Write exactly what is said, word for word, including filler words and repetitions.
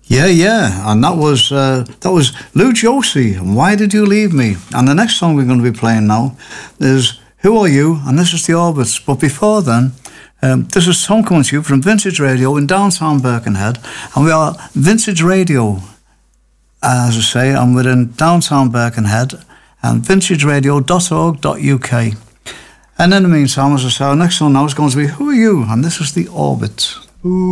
Yeah, yeah, and that was uh, that was Lou Josie, and Why Did You Leave Me? And the next song we're going to be playing now is Who Are You? And this is the Orbits. But before then, um, this is a song coming to you from Vintage Radio in downtown Birkenhead, and we are Vintage Radio, as I say, and we're in downtown Birkenhead, and vintage radio dot org dot U K. And in the meantime, as I say, our next song now is going to be Who Are You? And this is the Orbits. Ooh.